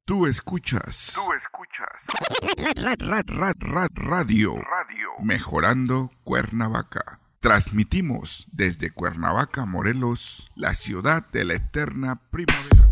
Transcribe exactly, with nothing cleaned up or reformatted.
Tú escuchas. Tú escuchas. Rad, rad, rad, rad, radio. Radio. Mejorando Cuernavaca. Transmitimos desde Cuernavaca, Morelos, la ciudad de la eterna primavera.